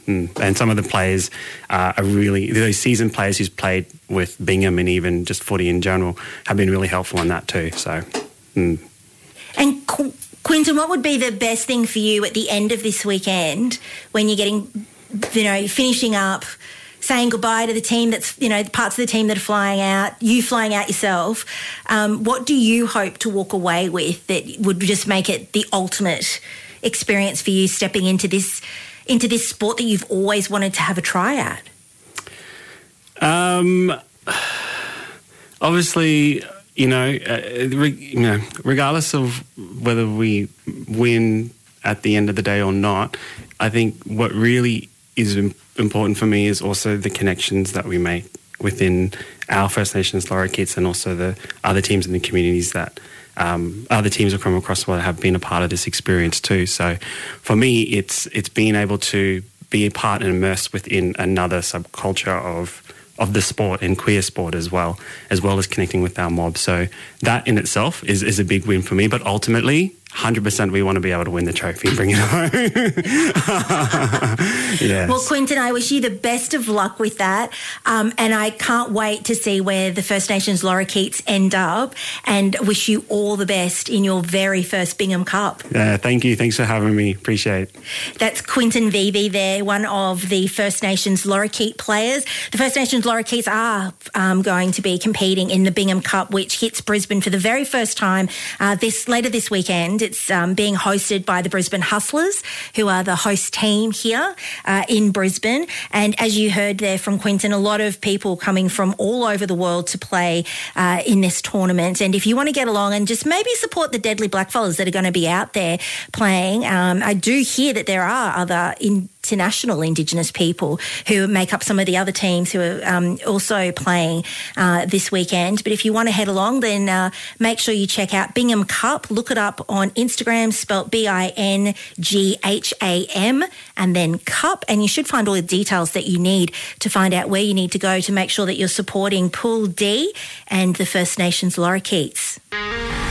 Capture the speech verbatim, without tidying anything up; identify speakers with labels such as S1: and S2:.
S1: Mm. And some of the players uh, are really, those seasoned players who's played with Bingham and even just footy in general have been really helpful in that too. So, mm.
S2: And Qu- Quinton, what would be the best thing for you at the end of this weekend when you're getting, you know, finishing up, saying goodbye to the team that's, you know, parts of the team that are flying out, you flying out yourself? Um, what do you hope to walk away with that would just make it the ultimate experience for you stepping into this into this sport that you've always wanted to have a try at?
S1: Um, obviously, you know, uh, re- you know, regardless of whether we win at the end of the day or not, I think what really is important for me is also the connections that we make within our First Nations lorikeets and also the other teams in the communities that um, other teams from across the world have been a part of this experience too. So for me, it's it's being able to be a part and immersed within another subculture of of the sport and queer sport as well, as well as connecting with our mob. So that in itself is, is a big win for me. But ultimately, one hundred percent we want to be able to win the trophy and bring it home. Yes.
S2: Well, Quinton, I wish you the best of luck with that. Um, and I can't wait to see where the First Nations lorikeets end up, and wish you all the best in your very first Bingham Cup.
S1: Yeah, thank you. Thanks for having me. Appreciate it.
S2: That's Quinton Vevey there, one of the First Nations lorikeet players. The First Nations lorikeets are um, going to be competing in the Bingham Cup, which hits Brisbane for the very first time uh, this later this weekend. It's um, being hosted by the Brisbane Hustlers, who are the host team here uh, in Brisbane. And as you heard there from Quinton, a lot of people coming from all over the world to play uh, in this tournament. And if you want to get along and just maybe support the Deadly Blackfellas that are going to be out there playing, um, I do hear that there are other in international Indigenous people who make up some of the other teams who are um, also playing uh, this weekend. But if you want to head along, then uh, make sure you check out Bingham Cup. Look it up on Instagram, spelt B I N G H A M, and then Cup. And you should find all the details that you need to find out where you need to go to make sure that you're supporting Pool D and the First Nations lorikeets.